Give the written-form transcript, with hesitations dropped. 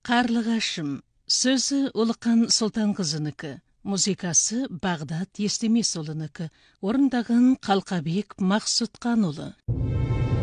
Қарлығашым. Сөзі Улықан Сұлтанқызынікі, музыкасы Бағдат Естемесұлынікі, орындаған Қалқабек Мақсұтқанұлы.